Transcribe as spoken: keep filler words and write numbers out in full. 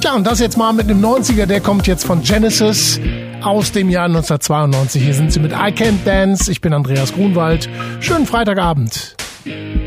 Ja, und das jetzt mal mit einem neunziger, der kommt jetzt von Genesis aus dem Jahr neunzehnhundertzweiundneunzig. Hier sind sie mit I Can't Dance. Ich bin Andreas Grunwald. Schönen Freitagabend.